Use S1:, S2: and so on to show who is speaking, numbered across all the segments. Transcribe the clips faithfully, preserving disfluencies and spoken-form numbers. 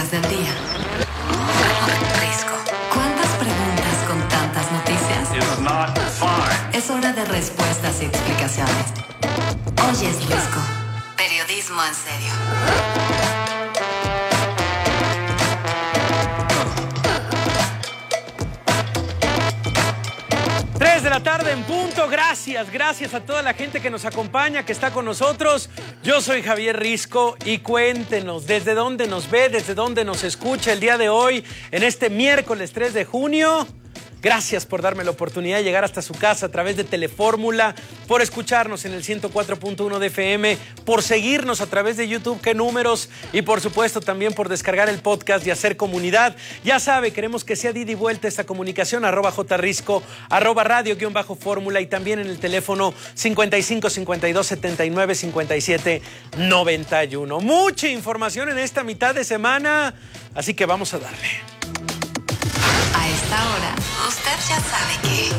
S1: noticias del día. Risco. ¿Cuántas preguntas con tantas noticias?
S2: It's not fine.
S1: Es hora de respuestas y explicaciones. Hoy es Risco. Periodismo en serio.
S3: tres de la tarde en punto. Gracias, gracias a toda la gente que nos acompaña, que está con nosotros. Yo soy Javier Risco y cuéntenos desde dónde nos ve, desde dónde nos escucha el día de hoy, en este miércoles tres de junio. Gracias por darme la oportunidad de llegar hasta su casa a través de Telefórmula, por escucharnos en el ciento cuatro punto uno de F M, por seguirnos a través de YouTube, qué números, y por supuesto también por descargar el podcast y hacer comunidad. Ya sabe, queremos que sea de ida y vuelta esta comunicación, arroba jrisco, arroba radio guión bajo fórmula, y también en el teléfono cincuenta y cinco, cincuenta y dos, setenta y nueve, cincuenta y siete, noventa y uno. Mucha información en esta mitad de semana, así que vamos a darle.
S1: A esta hora, usted ya sabe que...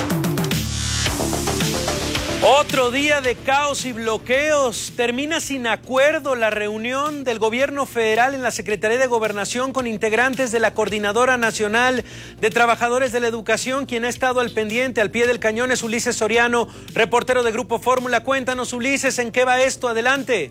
S3: Otro día de caos y bloqueos. Termina sin acuerdo la reunión del gobierno federal en la Secretaría de Gobernación con integrantes de la Coordinadora Nacional de Trabajadores de la Educación. Quien ha estado al pendiente, al pie del cañón, es Ulises Soriano, reportero de Grupo Fórmula. Cuéntanos, Ulises, ¿en qué va esto? Adelante.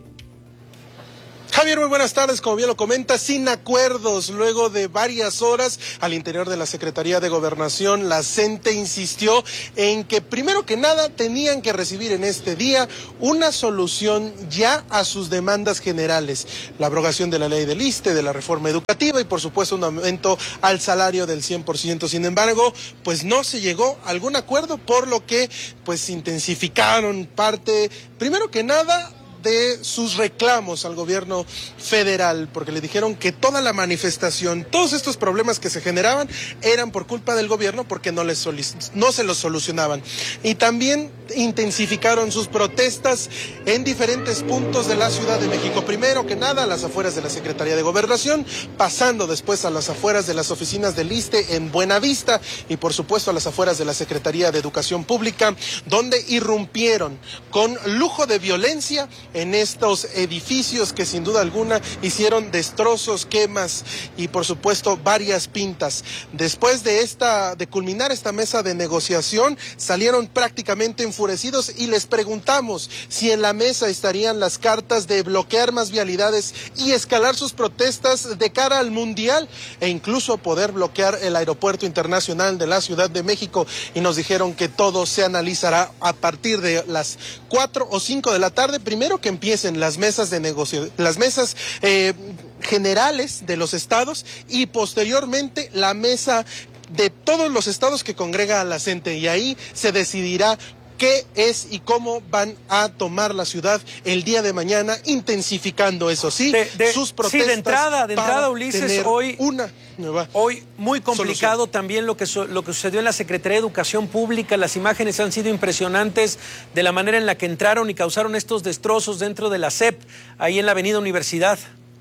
S4: Javier, muy buenas tardes. Como bien lo comenta, sin acuerdos. Luego de varias horas al interior de la Secretaría de Gobernación, la CENTE insistió en que primero que nada tenían que recibir en este día una solución ya a sus demandas generales. La abrogación de la ley del ISSSTE, de la reforma educativa y por supuesto un aumento al salario del cien por ciento. Sin embargo, pues no se llegó a algún acuerdo, por lo que pues intensificaron parte, primero que nada, de sus reclamos al gobierno federal, porque le dijeron que toda la manifestación, todos estos problemas que se generaban eran por culpa del gobierno, porque no, les no se los solucionaban. Y también intensificaron sus protestas en diferentes puntos de la Ciudad de México. Primero que nada, a las afueras de la Secretaría de Gobernación, pasando después a las afueras de las oficinas del ISSSTE en Buenavista y por supuesto a las afueras de la Secretaría de Educación Pública, donde irrumpieron con lujo de violencia en estos edificios que sin duda alguna hicieron destrozos, quemas y por supuesto varias pintas. Después de esta, de culminar esta mesa de negociación, salieron prácticamente enfurecidos y les preguntamos si en la mesa estarían las cartas de bloquear más vialidades y escalar sus protestas de cara al Mundial e incluso poder bloquear el Aeropuerto Internacional de la Ciudad de México, y nos dijeron que todo se analizará a partir de las cuatro o cinco de la tarde, primero que empiecen las mesas de negocio, las mesas eh, generales de los estados y posteriormente la mesa de todos los estados que congrega a la CENTE, y ahí se decidirá qué es y cómo van a tomar la ciudad el día de mañana, intensificando, eso sí,
S3: de, de,
S4: sus protestas.
S3: Sí, de entrada, de entrada, Ulises, hoy,
S4: una nueva
S3: hoy muy complicado
S4: solución.
S3: También lo que, lo que sucedió en la Secretaría de Educación Pública. Las imágenes han sido impresionantes de la manera en la que entraron y causaron estos destrozos dentro de la S E P, ahí en la Avenida Universidad.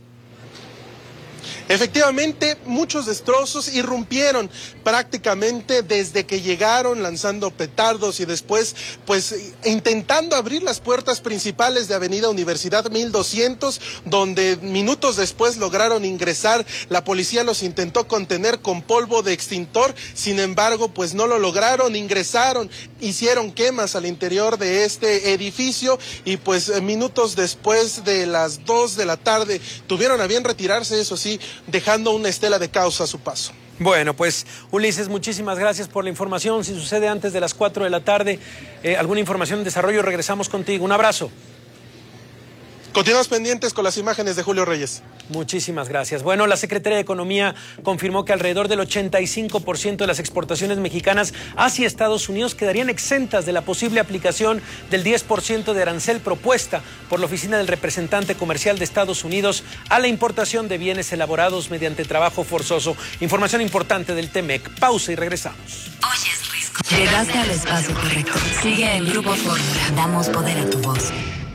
S4: Efectivamente, muchos destrozos irrumpieron prácticamente desde que llegaron, lanzando petardos y después pues intentando abrir las puertas principales de Avenida Universidad mil doscientos, donde minutos después lograron ingresar. La policía los intentó contener con polvo de extintor, sin embargo pues no lo lograron, ingresaron, hicieron quemas al interior de este edificio y pues minutos después de las dos de la tarde tuvieron a bien retirarse, eso sí, dejando una estela de caos a su paso.
S3: Bueno, pues Ulises, muchísimas gracias por la información. Si sucede antes de las cuatro de la tarde, eh, alguna información en desarrollo, regresamos contigo. Un abrazo.
S4: Continuamos pendientes con las imágenes de Julio Reyes.
S3: Muchísimas gracias. Bueno, la Secretaría de Economía confirmó que alrededor del ochenta y cinco por ciento de las exportaciones mexicanas hacia Estados Unidos quedarían exentas de la posible aplicación del diez por ciento de arancel propuesta por la Oficina del Representante Comercial de Estados Unidos a la importación de bienes elaborados mediante trabajo forzoso. Información importante del T M E C. Pausa y regresamos.
S1: Hoy es Risco. Llegaste al espacio correcto. Sigue en Grupo Fórmula. Damos poder a tu voz.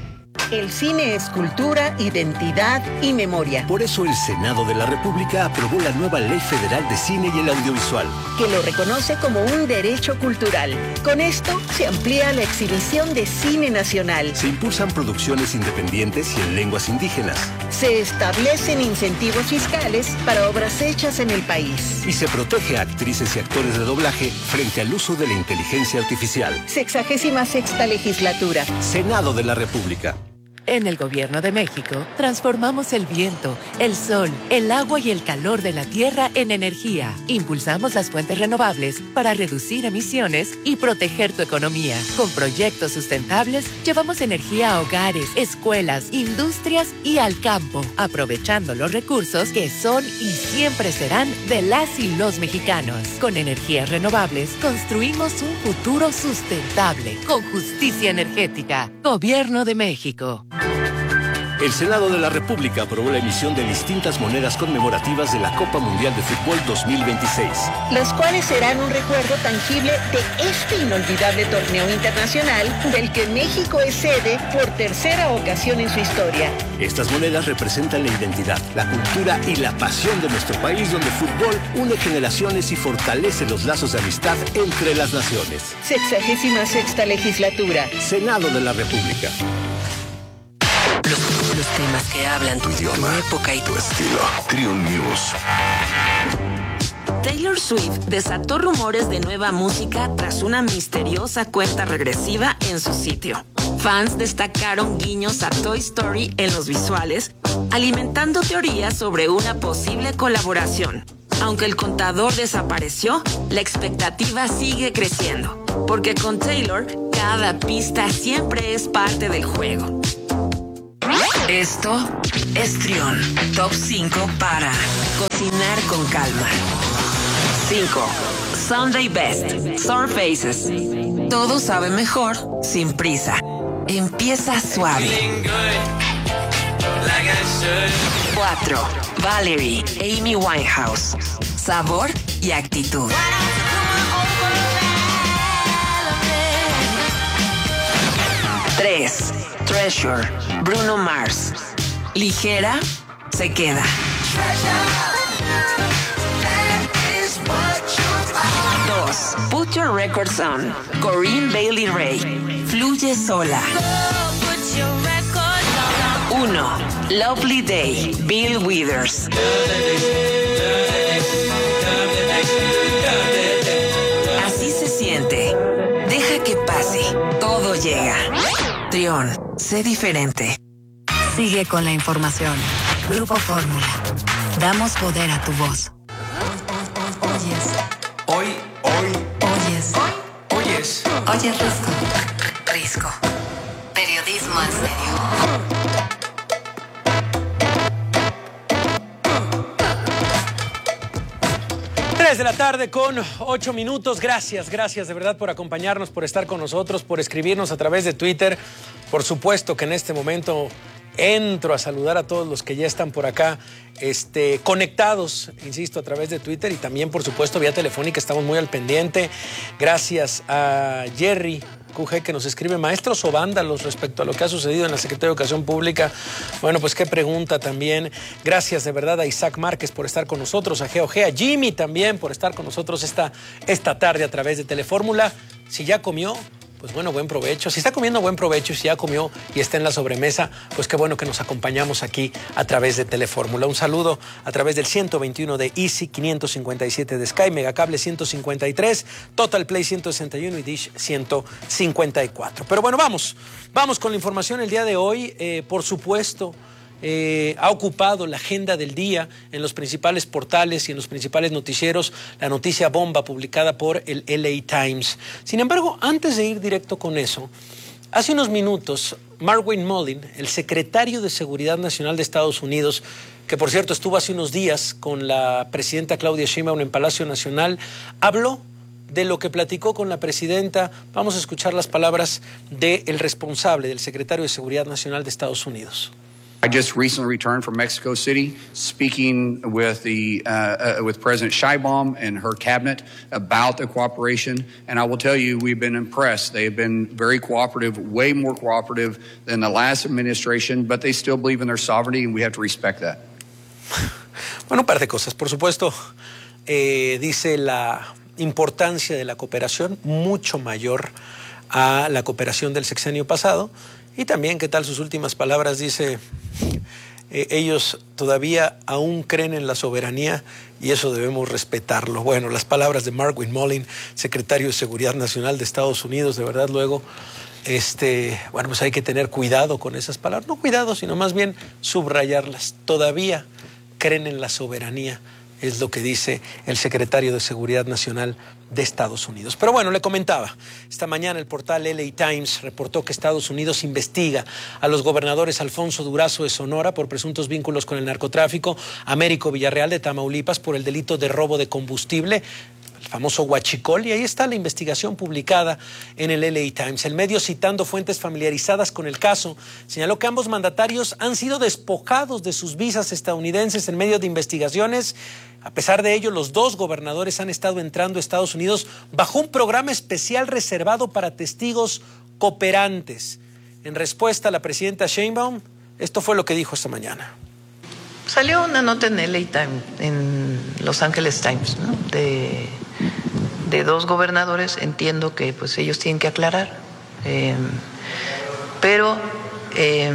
S2: El cine es cultura, identidad y memoria.
S5: Por eso el Senado de la República aprobó la nueva Ley Federal de Cine y el Audiovisual,
S2: que lo reconoce como un derecho cultural. Con esto se amplía la exhibición de cine nacional.
S5: Se impulsan producciones independientes y en lenguas indígenas.
S2: Se establecen incentivos fiscales para obras hechas en el país.
S5: Y se protege a actrices y actores de doblaje frente al uso de la inteligencia artificial.
S2: Sexagésima sexta legislatura.
S5: Senado de la República.
S6: En el Gobierno de México, transformamos el viento, el sol, el agua y el calor de la tierra en energía. Impulsamos las fuentes renovables para reducir emisiones y proteger tu economía. Con proyectos sustentables, llevamos energía a hogares, escuelas, industrias y al campo, aprovechando los recursos que son y siempre serán de las y los mexicanos. Con energías renovables, construimos un futuro sustentable, con justicia energética. Gobierno de México.
S5: El Senado de la República aprobó la emisión de distintas monedas conmemorativas de la Copa Mundial de Fútbol dos mil veintiséis.
S2: Las cuales serán un recuerdo tangible de este inolvidable torneo internacional del que México es sede por tercera ocasión en su historia.
S5: Estas monedas representan la identidad, la cultura y la pasión de nuestro país, donde el fútbol une generaciones y fortalece los lazos de amistad entre las naciones.
S2: Sexagésima sexta legislatura.
S5: Senado de la República.
S1: Los, los temas que hablan tu idioma, tu época y tu estilo.
S7: Triun News.
S8: Taylor Swift desató rumores de nueva música tras una misteriosa cuenta regresiva en su sitio. Fans destacaron guiños a Toy Story en los visuales, alimentando teorías sobre una posible colaboración. Aunque el contador desapareció, la expectativa sigue creciendo, porque con Taylor, cada pista siempre es parte del juego.
S1: Esto es Triun, top cinco para
S8: cocinar con calma. cinco. Sunday Best, Surfaces. Todo sabe mejor sin prisa. Empieza suave. cuatro. Valerie, Amy Winehouse. Sabor y actitud. tres. Treasure, Bruno Mars. Ligera, se queda. dos. Put Your Records On, Corinne Bailey Rae. Fluye sola. uno. Lovely Day, Bill Withers. Así se siente. Deja que pase. Todo llega. Triun, sé diferente.
S1: Sigue con la información. Grupo Fórmula. Damos poder a tu voz. Oyes.
S9: Hoy, hoy.
S1: Oyes.
S9: Oyes.
S1: Oyes Risco. Risco. Periodismo en serio.
S3: tres de la tarde con ocho minutos. Gracias, gracias de verdad por acompañarnos, por estar con nosotros, por escribirnos a través de Twitter. Por supuesto que en este momento entro a saludar a todos los que ya están por acá este, conectados, insisto, a través de Twitter y también, por supuesto, vía telefónica. Estamos muy al pendiente. Gracias a Jerry Q G, que nos escribe: maestros o vándalos respecto a lo que ha sucedido en la Secretaría de Educación Pública. Bueno, pues qué pregunta también. Gracias de verdad a Isaac Márquez por estar con nosotros, a Geo G, a Jimmy también por estar con nosotros esta, esta tarde a través de Telefórmula. Si ya comió, pues bueno, buen provecho. Si está comiendo, buen provecho. Si ya comió y está en la sobremesa, pues qué bueno que nos acompañamos aquí a través de Telefórmula. Un saludo a través del ciento veintiuno de Easy, quinientos cincuenta y siete de Sky, Megacable ciento cincuenta y tres, Total Play ciento sesenta y uno y Dish ciento cincuenta y cuatro. Pero bueno, vamos, vamos con la información el día de hoy. Eh, por supuesto, Eh, ha ocupado la agenda del día en los principales portales y en los principales noticieros la noticia bomba publicada por el L A Times. Sin embargo, antes de ir directo con eso, hace unos minutos Marwayne Mullin, el secretario de Seguridad Nacional de Estados Unidos, que por cierto estuvo hace unos días con la presidenta Claudia Sheinbaum en Palacio Nacional, habló de lo que platicó con la presidenta. Vamos a escuchar las palabras del responsable, del secretario de Seguridad Nacional de Estados Unidos.
S9: I just recently returned from Mexico City, speaking with the uh, uh, with President Sheinbaum and her cabinet about the cooperation. And I will tell you, we've been impressed. They have been very cooperative, way more cooperative than the last administration, but they still believe in their sovereignty, and we have to respect that.
S3: Bueno, un par de cosas. Por supuesto, eh, dice la importancia de la cooperación mucho mayor a la cooperación del sexenio pasado. Y también, ¿qué tal sus últimas palabras? Dice, eh, ellos todavía aún creen en la soberanía y eso debemos respetarlo. Bueno, las palabras de Markwyn Mullin, secretario de Seguridad Nacional de Estados Unidos, de verdad luego, este, bueno, pues hay que tener cuidado con esas palabras. No cuidado, sino más bien subrayarlas. Todavía creen en la soberanía, es lo que dice el secretario de Seguridad Nacional de Estados Unidos. Pero bueno, le comentaba, esta mañana el portal L A Times reportó que Estados Unidos investiga a los gobernadores Alfonso Durazo de Sonora por presuntos vínculos con el narcotráfico, Américo Villarreal de Tamaulipas por el delito de robo de combustible, el famoso huachicol, y ahí está la investigación publicada en el L A Times. El medio, citando fuentes familiarizadas con el caso, señaló que ambos mandatarios han sido despojados de sus visas estadounidenses en medio de investigaciones. A pesar de ello, los dos gobernadores han estado entrando a Estados Unidos bajo un programa especial reservado para testigos cooperantes. En respuesta a la presidenta Sheinbaum, esto fue lo que dijo esta mañana.
S7: Salió una nota en L A Times, en Los Angeles Times, ¿no? de, de dos gobernadores. Entiendo que pues ellos tienen que aclarar, eh, pero eh,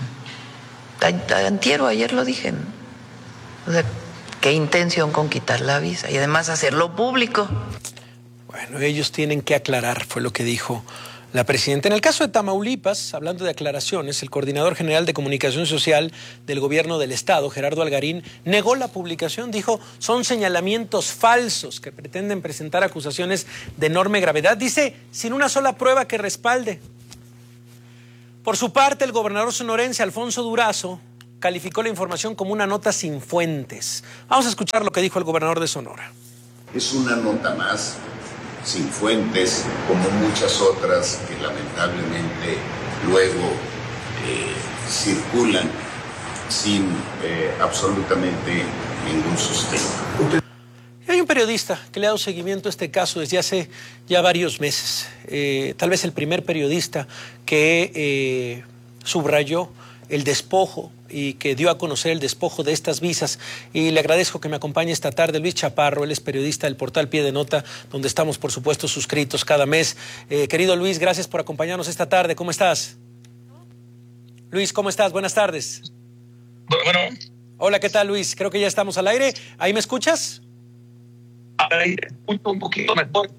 S7: antier o ayer lo dije, ¿no? O sea, qué intención con quitar la visa y además hacerlo público.
S3: Bueno, ellos tienen que aclarar, fue lo que dijo la presidenta. En el caso de Tamaulipas, hablando de aclaraciones, el coordinador general de comunicación social del gobierno del estado, Gerardo Algarín, negó la publicación. Dijo, son señalamientos falsos que pretenden presentar acusaciones de enorme gravedad. Dice, sin una sola prueba que respalde. Por su parte, el gobernador sonorense, Alfonso Durazo, calificó la información como una nota sin fuentes. Vamos a escuchar lo que dijo el gobernador de Sonora.
S10: Es una nota más, sin fuentes, como muchas otras que lamentablemente luego eh, circulan sin eh, absolutamente ningún sustento.
S3: Hay un periodista que le ha dado seguimiento a este caso desde hace ya varios meses. Eh, tal vez el primer periodista que eh, subrayó el despojo y que dio a conocer el despojo de estas visas. Y le agradezco que me acompañe esta tarde Luis Chaparro. Él es periodista del portal Pie de Nota, donde estamos, por supuesto, suscritos cada mes. Eh, querido Luis, gracias por acompañarnos esta tarde. ¿Cómo estás? Luis, ¿cómo estás? Buenas tardes.
S11: Bueno.
S3: Hola, ¿qué tal, Luis? Creo que ya estamos al aire. ¿Ahí me escuchas?
S11: Ahí escucho un poquito mejor.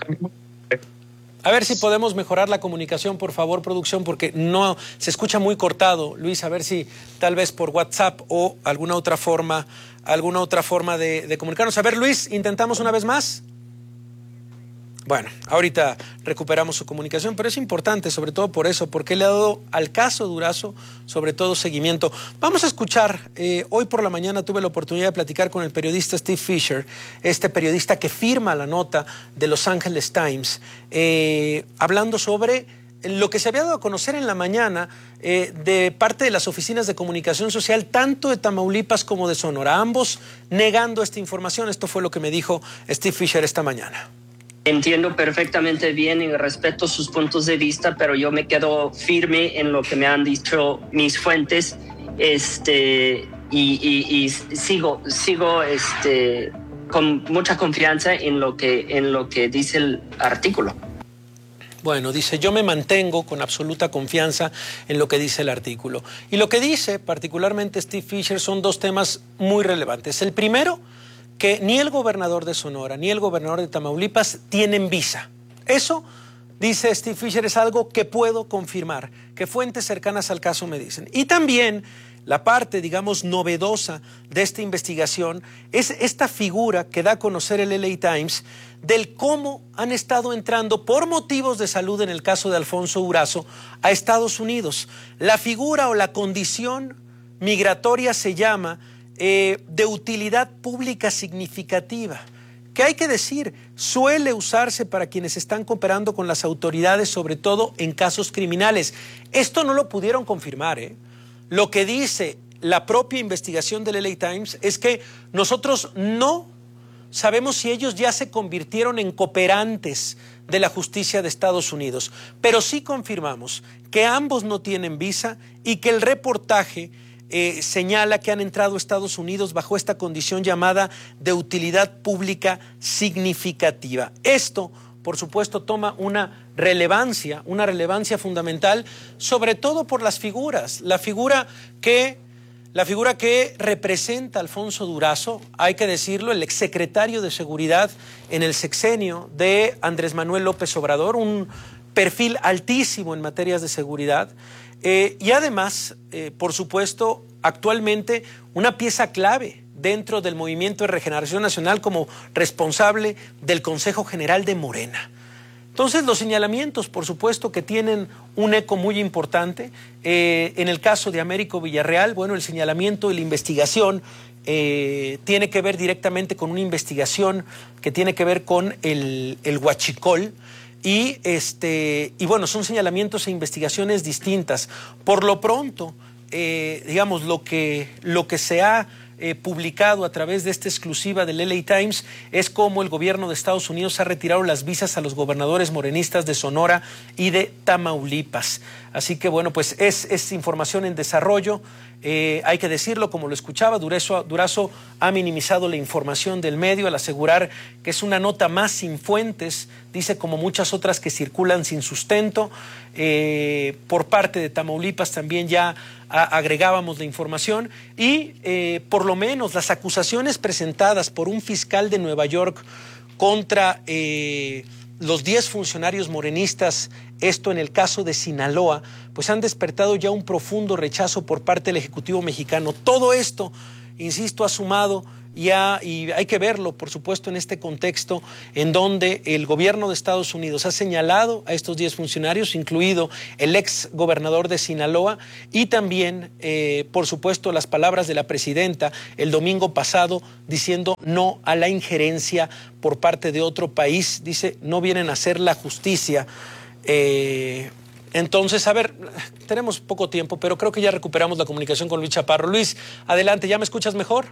S3: A ver si podemos mejorar la comunicación, por favor, producción, porque no se escucha muy cortado. Luis, a ver si tal vez por WhatsApp o alguna otra forma, alguna otra forma de, de comunicarnos. A ver, Luis, intentamos una vez más. Bueno, ahorita recuperamos su comunicación, pero es importante, sobre todo por eso, porque le ha dado al caso Durazo, sobre todo, seguimiento. Vamos a escuchar, eh, hoy por la mañana tuve la oportunidad de platicar con el periodista Steve Fisher, este periodista que firma la nota de Los Angeles Times, eh, hablando sobre lo que se había dado a conocer en la mañana eh, de parte de las oficinas de comunicación social, tanto de Tamaulipas como de Sonora, ambos negando esta información. Esto fue lo que me dijo Steve Fisher esta mañana.
S12: Entiendo perfectamente bien y respeto sus puntos de vista, pero yo me quedo firme en lo que me han dicho mis fuentes, este, y, y, y sigo, sigo este, con mucha confianza en lo que, en lo que dice el artículo.
S3: Bueno, dice, yo me mantengo con absoluta confianza en lo que dice el artículo. Y lo que dice, particularmente Steve Fisher, son dos temas muy relevantes. El primero, que ni el gobernador de Sonora ni el gobernador de Tamaulipas tienen visa. Eso, dice Steve Fisher, es algo que puedo confirmar, que fuentes cercanas al caso me dicen. Y también la parte, digamos, novedosa de esta investigación es esta figura que da a conocer el L A Times del cómo han estado entrando por motivos de salud, en el caso de Alfonso Durazo, a Estados Unidos. La figura o la condición migratoria se llama Eh, de utilidad pública significativa, que hay que decir, suele usarse para quienes están cooperando con las autoridades, sobre todo en casos criminales. Esto no lo pudieron confirmar, ¿eh? lo que dice la propia investigación del L A Times es que nosotros no sabemos si ellos ya se convirtieron en cooperantes de la justicia de Estados Unidos, pero sí confirmamos que ambos no tienen visa y que el reportaje eh, señala que han entrado a Estados Unidos bajo esta condición llamada de utilidad pública significativa. Esto, por supuesto, toma una relevancia, una relevancia fundamental, sobre todo por las figuras, la figura que La figura que representa a Alfonso Durazo, hay que decirlo, el exsecretario de Seguridad en el sexenio de Andrés Manuel López Obrador, un perfil altísimo en materias de seguridad, eh, y además, eh, por supuesto, actualmente una pieza clave dentro del Movimiento de Regeneración Nacional como responsable del Consejo General de Morena. Entonces, los señalamientos, por supuesto, que tienen un eco muy importante. Eh, en el caso de Américo Villarreal, bueno, el señalamiento y la investigación eh, tiene que ver directamente con una investigación que tiene que ver con el, el huachicol. Y, este, y bueno, son señalamientos e investigaciones distintas. Por lo pronto, eh, digamos, lo que, lo que se ha Eh, publicado a través de esta exclusiva del L A Times es cómo el gobierno de Estados Unidos ha retirado las visas a los gobernadores morenistas de Sonora y de Tamaulipas. Así que bueno, pues es, es información en desarrollo. Eh, hay que decirlo, como lo escuchaba, Durazo, Durazo ha minimizado la información del medio al asegurar que es una nota más sin fuentes, dice, como muchas otras que circulan sin sustento. Eh, por parte de Tamaulipas también ya a, agregábamos la información y eh, por lo menos las acusaciones presentadas por un fiscal de Nueva York contra eh, los diez funcionarios morenistas, esto en el caso de Sinaloa, pues han despertado ya un profundo rechazo por parte del Ejecutivo mexicano. Todo esto, insisto, ha sumado ya, y hay que verlo, por supuesto, en este contexto en donde el gobierno de Estados Unidos ha señalado a estos diez funcionarios, incluido el ex gobernador de Sinaloa, y también, eh, por supuesto, las palabras de la presidenta el domingo pasado diciendo no a la injerencia por parte de otro país. Dice, no vienen a hacer la justicia. Eh, entonces, a ver, tenemos poco tiempo, pero creo que ya recuperamos la comunicación con Luis Chaparro. Luis, adelante, ¿ya me escuchas mejor?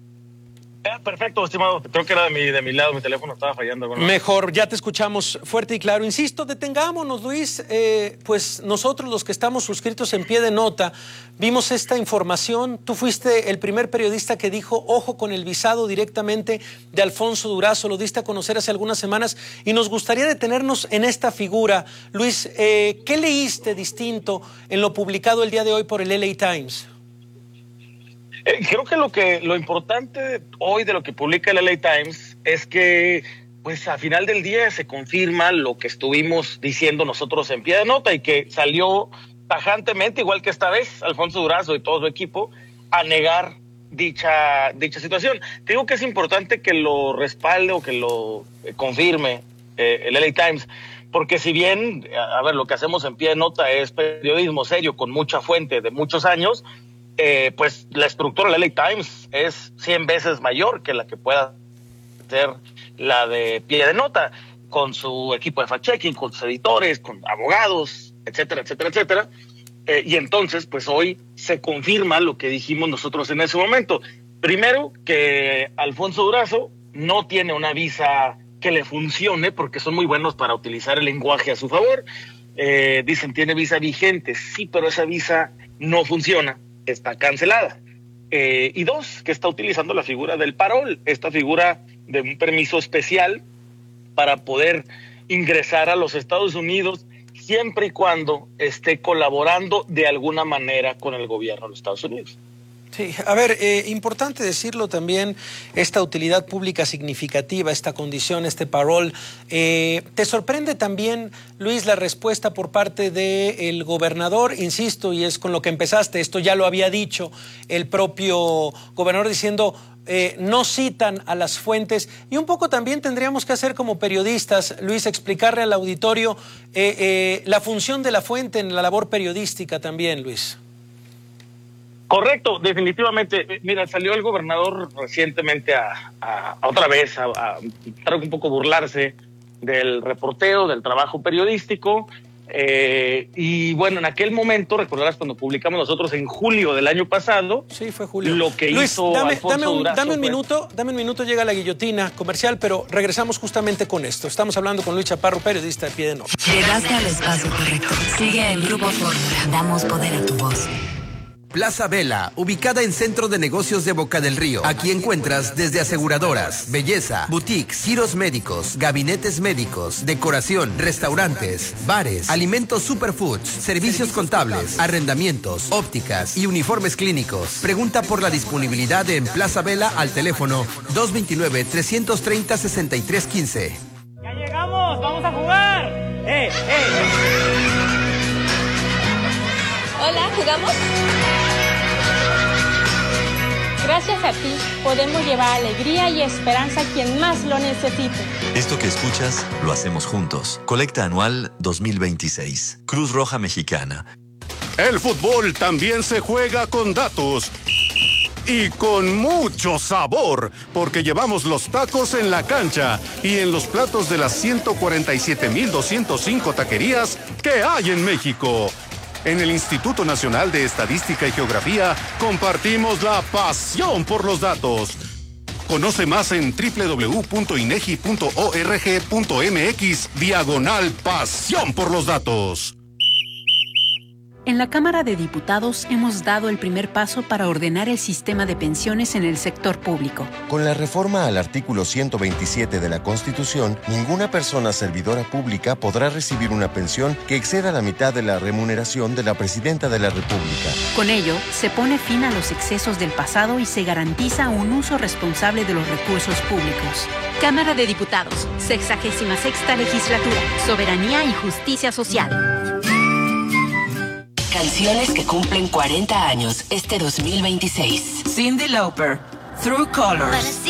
S11: Perfecto, estimado. Creo que era de mi, de mi lado, mi teléfono estaba fallando. Bueno.
S3: Mejor, ya te escuchamos fuerte y claro. Insisto, detengámonos, Luis. Eh, pues nosotros, los que estamos suscritos en Pie de Nota, vimos esta información. Tú fuiste el primer periodista que dijo, ojo con el visado directamente de Alfonso Durazo. Lo diste a conocer hace algunas semanas y nos gustaría detenernos en esta figura. Luis, eh, ¿qué leíste distinto en lo publicado el día de hoy por el L A Times?
S11: Eh, creo que lo que lo importante hoy de lo que publica el L A Times es que, pues, a final del día se confirma lo que estuvimos diciendo nosotros en Pie de Nota y que salió tajantemente, igual que esta vez, Alfonso Durazo y todo su equipo, a negar dicha dicha situación. Te digo que es importante que lo respalde o que lo eh, confirme eh, el L A Times, porque si bien, a, a ver, lo que hacemos en Pie de Nota es periodismo serio, con mucha fuente de muchos años, Eh, pues la estructura del L A Times es cien veces mayor que la que pueda ser la de Pie de Nota, con su equipo de fact-checking, con sus editores, con abogados, etcétera, etcétera, etcétera. Eh, y entonces, pues hoy se confirma lo que dijimos nosotros en ese momento. Primero, que Alfonso Durazo no tiene una visa que le funcione, porque son muy buenos para utilizar el lenguaje a su favor. Eh, dicen, tiene visa vigente, sí, pero esa visa no funciona, está cancelada. Eh, y dos, que está utilizando la figura del parol, esta figura de un permiso especial para poder ingresar a los Estados Unidos siempre y cuando esté colaborando de alguna manera con el gobierno de los Estados Unidos.
S3: Sí, a ver, eh, importante decirlo también, esta utilidad pública significativa, esta condición, este parol. Eh, ¿Te sorprende también, Luis, la respuesta por parte del gobernador? Insisto, y es con lo que empezaste, esto ya lo había dicho el propio gobernador diciendo, eh, no citan a las fuentes, y un poco también tendríamos que hacer como periodistas, Luis, explicarle al auditorio eh, eh, la función de la fuente en la labor periodística también, Luis.
S11: Correcto, definitivamente. Mira, salió el gobernador recientemente a, a, a otra vez a, a, a un poco burlarse del reporteo, del trabajo periodístico, Eh, y bueno, en aquel momento, recordarás cuando publicamos nosotros en julio del año pasado.
S3: Sí, fue julio.
S11: Lo que
S3: Luis,
S11: hizo
S3: dame,
S11: Alfonso
S3: dame un,
S11: Durazo
S3: dame un
S11: fue...
S3: minuto, dame un minuto, llega la guillotina comercial, pero regresamos justamente con esto. Estamos hablando con Luis Chaparro, periodista de Pie de Nota.
S1: Llegaste al espacio correcto. Sigue en Grupo Fórmula. Damos poder a tu voz.
S13: Plaza Vela, ubicada en Centro de Negocios de Boca del Río. Aquí encuentras desde aseguradoras, belleza, boutiques, giros médicos, gabinetes médicos, decoración, restaurantes, bares, alimentos superfoods, servicios contables, arrendamientos, ópticas y uniformes clínicos. Pregunta por la disponibilidad en Plaza Vela al teléfono dos dos nueve, tres tres cero, seis tres uno cinco.
S14: ¡Ya llegamos! ¡Vamos a jugar! ¡Eh, eh!
S15: Hola, ¿jugamos? Gracias a ti podemos llevar alegría y esperanza a quien más lo necesite.
S16: Esto que escuchas lo hacemos juntos. Colecta anual dos mil veintiséis. Cruz Roja Mexicana.
S17: El fútbol también se juega con datos. Y con mucho sabor, porque llevamos los tacos en la cancha y en los platos de las ciento cuarenta y siete mil doscientas cinco taquerías que hay en México. En el Instituto Nacional de Estadística y Geografía compartimos la pasión por los datos. Conoce más en doble u doble u doble u punto inegi punto org punto mx diagonal pasión por los datos.
S18: En la Cámara de Diputados hemos dado el primer paso para ordenar el sistema de pensiones en el sector público.
S19: Con la reforma al artículo ciento veintisiete de la Constitución, ninguna persona servidora pública podrá recibir una pensión que exceda la mitad de la remuneración de la Presidenta de la República.
S18: Con ello, se pone fin a los excesos del pasado y se garantiza un uso responsable de los recursos públicos.
S20: Cámara de Diputados, sexagésima sexta legislatura, soberanía y justicia social.
S1: Canciones que cumplen cuarenta años este dos mil veintiséis.
S8: Cyndi Lauper, Through Colors.